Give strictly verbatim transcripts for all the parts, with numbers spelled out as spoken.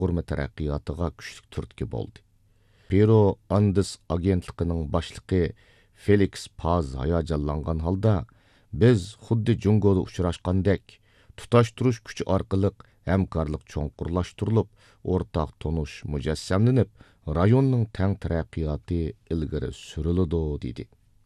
boshqurma taraqqiyotiga kuchli turtki bo'ldi. Peru Andes agentligining boshlig'i Felix Paz hayajonlangan holda, biz xuddi Jungoda uchrashgandek tutashtirish kuchi orqali hamkorlik cho'nqurlashtirilib, o'rtaq tonish mujassamlanib, rayonning tang taraqqiyoti ilgari suriladi dedi.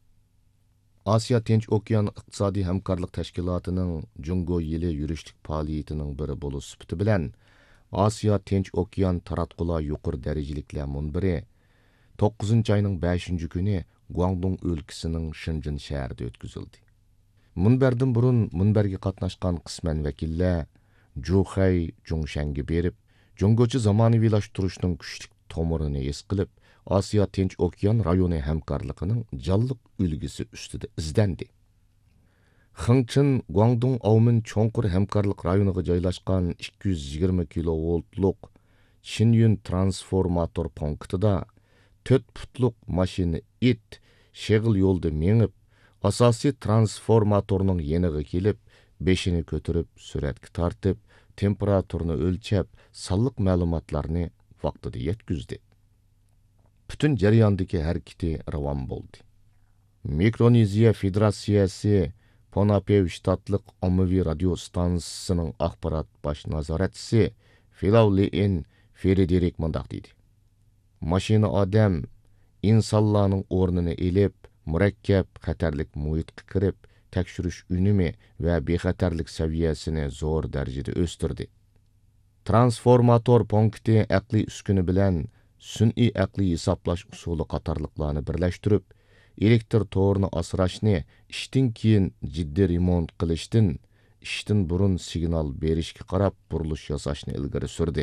Asiya Tinch okean iqtisodiy hamkorlik tashkilotining Jungo yili yurishlik faoliyatining biri bo'lish sifati bilan Asiya Tinch okean taratqular yuqori darajaliklar munbiri to'qqizinchi ayning beshinchi kuni Guangdong o'lkasining Shenzhen shahrida o'tkazildi. Munbardan burun munbarga qatnashgan qisman vakillar Zhuhai Zhongshanga berib, Jungochi zamonaviylashtırishning kuchli tomirini his qilib, Asiya Tinch okean rayoni hamkorligining jonliq ulgisi ustida izlandi. Xingchen Guangdong Aumin cho'nqur hamkorlik rayoniga joylashgan ikki yuz yigirma kilovoltlik Qinyun transformator punktida to'rt futlik mashina it sheg'il yo'lda mengib, asosiy transformatorning yeniga kelib, beshini ko'tarib, suratga tortib, temperaturni o'lchab, sonliq ma'lumotlarni vaqtida yetkazdi. Butun jarayondagi harakati ravon bo'ldi. Mikroneziya Federatsiyasi Ponape shtatlik ommaviy radio stansiyasining axborot bosh nazoratchisi Filau Lin Frederick mundaq dedi. Mashina odam insonlarning o'rnini elib, murakkab xatarlik muhitga kirib, tekshirish unumi va bexatarlik saviyasini zo'r darajada o'stirdi. Transformator punkti aqliy uskuni bilan sun'iy aqliy hisoblash usuli qatorliqlarni birlashtirib, elektr to'rini asrashni ishdan keyin jiddiy remont qilishdan, ishdan burun signal berishga qarab burilish yasashni ilgari surdi.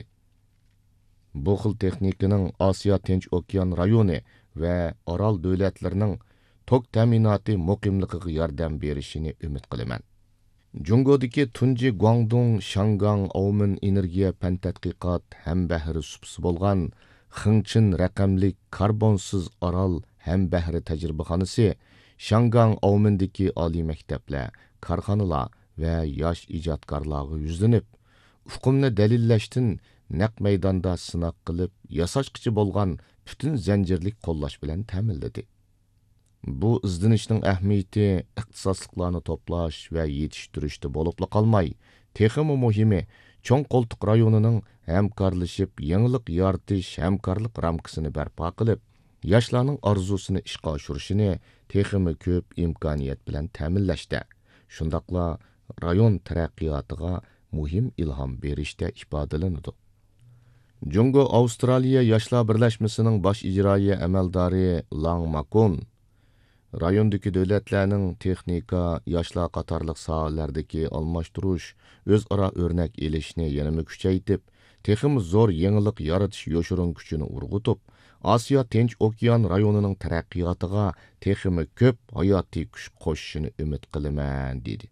Bu xil texnikaning Asiya Tinch okean rayoni va orol davlatlarining tok ta'minoti muqimligiga yordam berishini umid qilaman. Jungodagi tunji Guangdong Shangang Aumin energiya fan tadqiqot ham bahri supsi bo'lgan Xingchen raqamli karbonsiz orol ham bahri tajribaxonasi Shangang Aumindagi oliy maktablar, korxonalar va yosh ijodkorlarga yuzlanib, uqumni dalillashdan naq maydonda sinaq qilib, yasashqıcı bo'lgan butun zanjirlik qo'llash bilan ta'minladi. Bu izlanishning ahamiyati ixtisosliklarni to'plash va yetishtirishda bo'libla qolmay, texmi muhimi cho'ng qo'ltiq rayonining hamkorlashib, yangilik yaratish hamkorlik ramkasini barpo qilib, yoshlarning orzusini ishga oshirishini texmi ko'p imkoniyat bilan ta'minlashda, shundaqla rayon taraqqiyotiga muhim ilhom berishda ifodalanadi. Jungo Avstraliya Yoshlar birlashmasining bosh ijroiya amaldori Lang Makon rayondagi davlatlarning texnika, yoshlar qatorliq sohalardagi almashtirish, o'zaro o'rnak elishni yanada kuchaytirib, texim zo'r yangilik yaratish yoshirin kuchini urg'utib, Asiya Tinch okean rayonining taraqqiyotiga teximi ko'p hayotiy kuch qo'shishini umid qilaman dedi.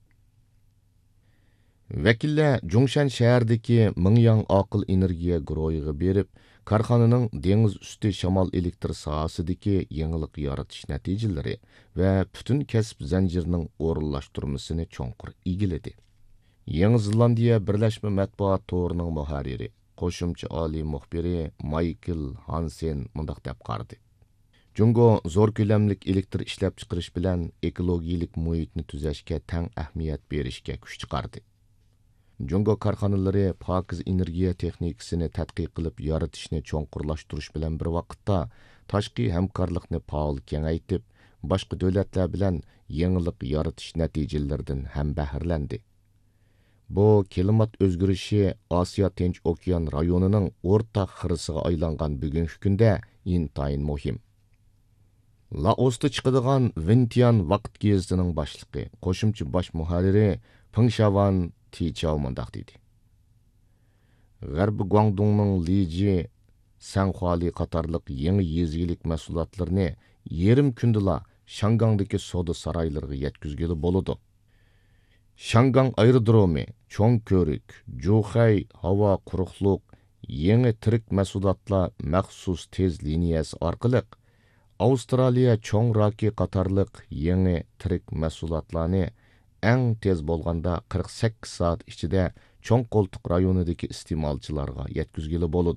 Vakillar Zhongshan shahridagi Mingyang aql energiya guruhiga berib, korxonaning dengiz usti shamol elektr sohasidagi yangilik yaratish natijalari va butun kasb zanjirining o'rinlashtirmasini cho'nqur egiladi. Yangi Zelandiya birlashma matbuot to'rining muharriri, qo'shimcha oliy muxbiri Michael Hansen mundaq deb qardi. Jungo zo'r ko'lamlik elektr ishlab chiqarish bilan ekologiyalik muhitni tuzashga tang ahamiyat berishga kuch chiqardi. Jungo korxonalari pokiz energiya texnikasini tadqiq qilib yaratishni cho'nqurlashtirish bilan bir vaqtda tashqi hamkorlikni faol kengaytib, boshqa davlatlar bilan yangilik yaratish natijalaridan ham bahramlandi. Bu klimat o'zgarishi Asiya Tinch okean rayonining o'rtaq xirisiga aylangan bugungi kunda intayin muhim. Laosda chiqadigan Vientiane vaqt gazetining boshlig'i, qo'shimcha bosh muharriri Pingshavan Tichao mundaq dedi. G'arbi Guangdongning Liji, Sanxuali qatorliq yangi yezgilik mahsulotlarini yarim kundala Shangangdagi savdo saroylariga yetkazgili bo'ladi. Shangang aerodromi, Cho'ng-ko'rik, Zhuhai havo quruqliq, yangi tirik mahsulotlar maxsus tez liniyasi orqali Avstraliya cho'ng raki qatorliq yangi tirik mahsulotlarni eng tez bo'lganda qirq sakkiz soat ichida cho'ng qo'ltiq rayonidagi iste'molchilarga yetkazgili bo'ladi.